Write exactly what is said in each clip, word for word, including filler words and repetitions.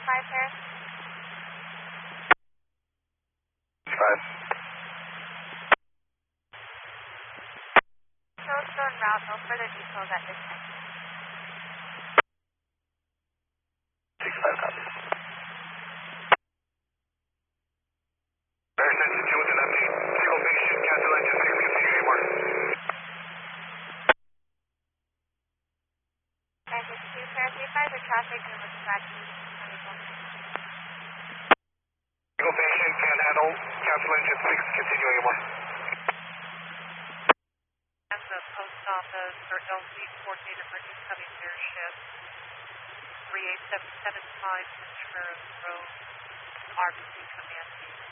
five here. five. Showstone route, no further details at this time. six five copies. Very sensitive to with an update. Single big ship, cancel engine six, continue anymore. Engine two, Paris three five for traffic, and looking back to twenty-one. Single big ship, can't handle, cancel engine six, continue anymore. And the post office for L Z coordinator for incoming airship three eight seven seven five Ventura Road, R B C command.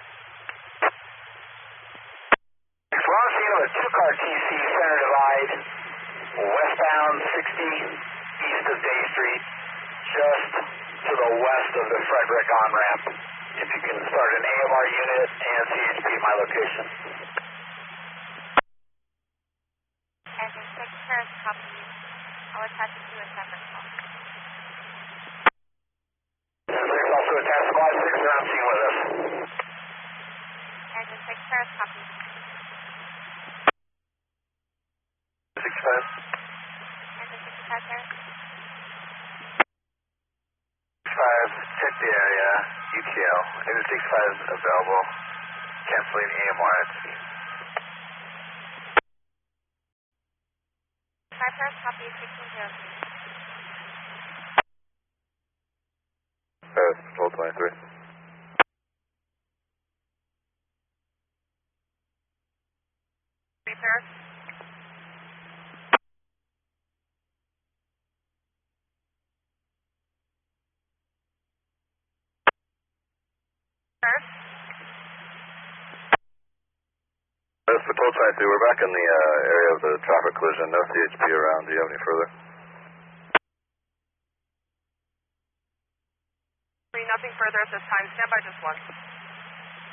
We're on scene of a two-car T C center divide, westbound sixty, east of Day Street, just to the west of the Frederick on-ramp. If you can start an A M R unit and C H P at my location. Engine six, Paris copy. I'll attach it to a separate call. There's also a task squad six around scene with us. Engine six, Paris copy. six five. Engine six, Paris Paris. five, check the area, E T L. Engine six five available. Canceling A M R at speed. five Paris copy, sixteen zero three. Paris, control twenty-three. Three Paris. Paris. Paris, control twenty-three. We're back in the uh, area of the traffic collision. No C H P around. Do you have any further? Three, nothing further at this time. Stand by just one.